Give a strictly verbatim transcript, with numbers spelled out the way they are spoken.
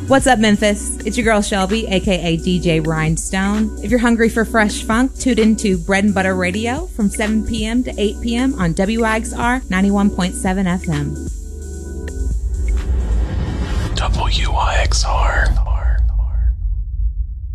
What's up, Memphis? It's your girl Shelby, aka D J Rhinestone. If you're hungry for fresh funk, tune into Bread and Butter Radio from seven p.m. to eight p.m. on W I X R ninety-one point seven F M. W I X R.